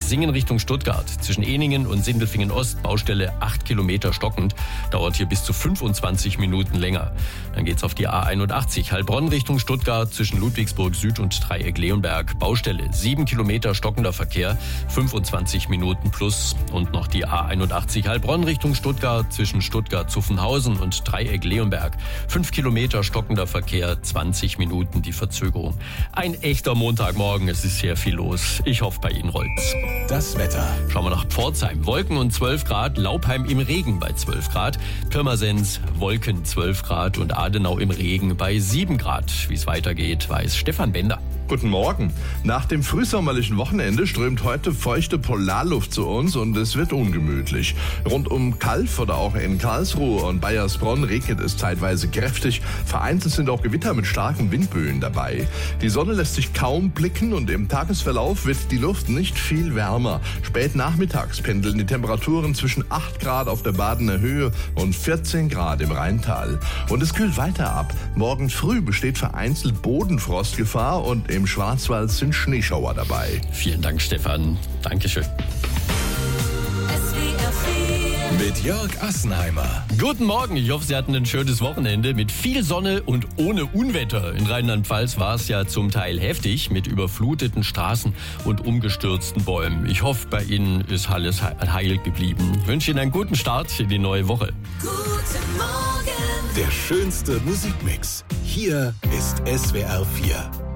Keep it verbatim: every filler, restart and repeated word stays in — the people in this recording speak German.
Singen Richtung Stuttgart. Zwischen Ehningen und Sindelfingen Ost, Baustelle acht Kilometer stockend. Dauert hier bis zu fünfundzwanzig Minuten länger. Dann geht's auf die A einundachtzig, Heilbronn Richtung Stuttgart, zwischen Ludwigsburg Süd und Dreieck Leonberg. Baustelle sieben Kilometer stockender Verkehr, fünfundzwanzig Minuten plus. Und noch die A einundachtzig, Heilbronn Richtung Stuttgart, zwischen Stuttgart-Zuffenhausen und Dreieck Leonberg. fünf Kilometer stockender Verkehr, zwanzig Minuten die Verzögerung. Ein echter Montagmorgen, es ist sehr viel los. Ich hoffe, bei Ihnen rollt's. Das Wetter. Schauen wir nach Pforzheim. Wolken und zwölf Grad, Laubheim im Regen bei zwölf Grad, Pirmasens Wolken zwölf Grad und Adenau im Regen bei sieben Grad. Wie es weitergeht, weiß Stefan Bender. Guten Morgen. Nach dem frühsommerlichen Wochenende strömt heute feuchte Polarluft zu uns und es wird ungemütlich. Rund um Calw oder auch in Karlsruhe und Baiersbronn regnet es zeitweise kräftig. Vereinzelt sind auch Gewitter mit starken Windböen dabei. Die Sonne lässt sich kaum blicken und im Tagesverlauf wird die Luft nicht viel wärmer. Spät nachmittags pendeln die Temperaturen zwischen acht Grad auf der Badener Höhe und vierzehn Grad im Rheintal. Und es kühlt weiter ab. Morgen früh besteht vereinzelt Bodenfrostgefahr und im Schwarzwald sind Schneeschauer dabei. Vielen Dank, Stefan. Dankeschön. Mit Jörg Assenheimer. Guten Morgen, ich hoffe, Sie hatten ein schönes Wochenende mit viel Sonne und ohne Unwetter. In Rheinland-Pfalz war es ja zum Teil heftig mit überfluteten Straßen und umgestürzten Bäumen. Ich hoffe, bei Ihnen ist alles heil geblieben. Ich wünsche Ihnen einen guten Start in die neue Woche. Guten Morgen. Der schönste Musikmix. Hier ist S W R vier.